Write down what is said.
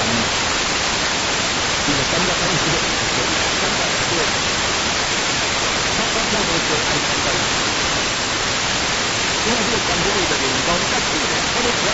这个参加参与之后，有300多位，他都是安全的。因为这个广播里的员工在去年他都只要